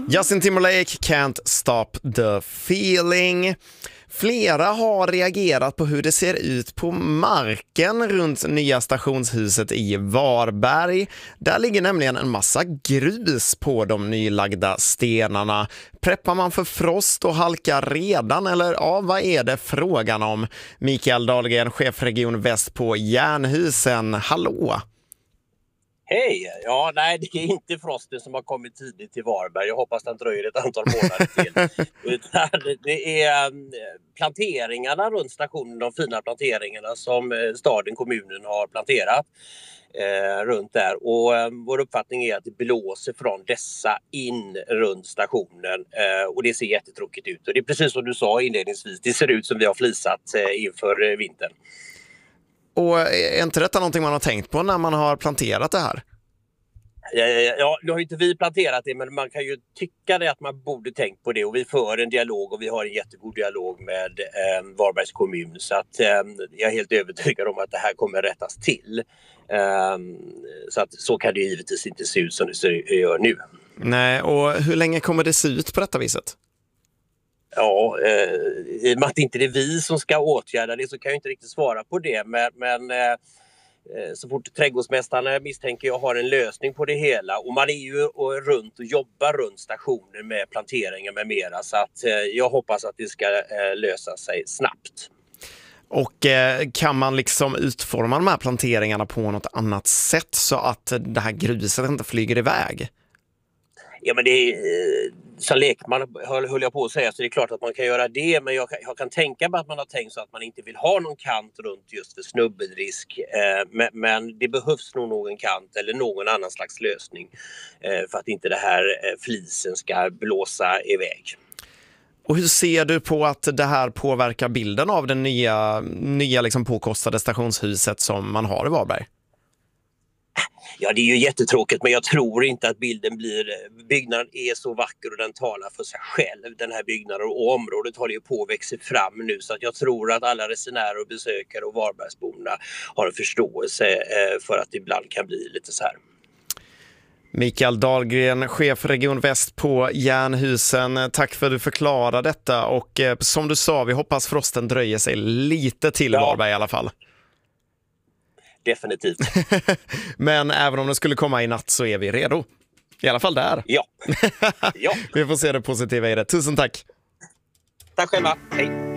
Justin Timberlake, Can't Stop the Feeling. Flera har reagerat på hur det ser ut på marken runt nya stationshuset i Varberg. Där ligger nämligen en massa grus på de nylagda stenarna. Preppar man för frost och halka redan, eller ja, vad är det frågan om? Mikael Dahlgren, chefregion Väst på Jernhusen. Hallå! Hej! Ja, nej, det är inte frosten som har kommit tidigt till Varberg. Jag hoppas den dröjer ett antal månader till. Utan det är planteringarna runt stationen, de fina planteringarna som staden, kommunen har planterat runt där. Och vår uppfattning är att det blåser från dessa in runt stationen. Och det ser jättetråkigt ut. Och det är precis som du sa inledningsvis, det ser ut som vi har flisat inför vintern. Och är inte detta någonting man har tänkt på när man har planterat det här? Ja, nu har ju inte vi planterat det, men man kan ju tycka det att man borde tänkt på det, och vi för en dialog och vi har en jättegod dialog med Varbergs kommun, så att jag är helt övertygad om att det här kommer rättas till. Så att så kan det givetvis inte se ut som det gör nu. Nej, och hur länge kommer det se ut på detta viset? Ja, i och med att det inte är vi som ska åtgärda det så kan jag inte riktigt svara på det. Men så fort trädgårdsmästarna misstänker jag har en lösning på det hela. Och man är ju runt och jobbar runt stationen med planteringar med mera. Så att jag hoppas att det ska lösa sig snabbt. Och kan man liksom utforma de här planteringarna på något annat sätt så att det här gruset inte flyger iväg? Ja, men det är, som lekman höll jag på att säga, så det är klart att man kan göra det, men jag kan tänka mig att man har tänkt så att man inte vill ha någon kant runt just för snubbelrisk, men det behövs nog någon kant eller någon annan slags lösning för att inte det här flisen ska blåsa iväg. Och hur ser du på att det här påverkar bilden av det nya liksom påkostade stationshuset som man har i Varberg? Ja, det är ju jättetråkigt, men jag tror inte att byggnaden är så vacker och den talar för sig själv, den här byggnaden, och området håller ju på att växa fram nu, så att jag tror att alla resenärer och besökare och Varbergsborna har en förståelse för att det ibland kan bli lite så här. Mikael Dahlgren, chef Region Väst på Jernhusen. Tack för att du förklarade detta, och som du sa, vi hoppas frosten dröjer sig lite till Varberg i alla fall. Definitivt. Men även om det skulle komma i natt så är vi redo. I alla fall där. Ja. Vi får se det positiva i det. Tusen tack. Tack själva. Hej.